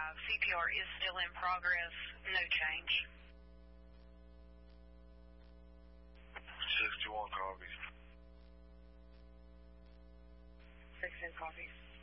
CPR is still in progress, no change. 61 copies. 16 copies.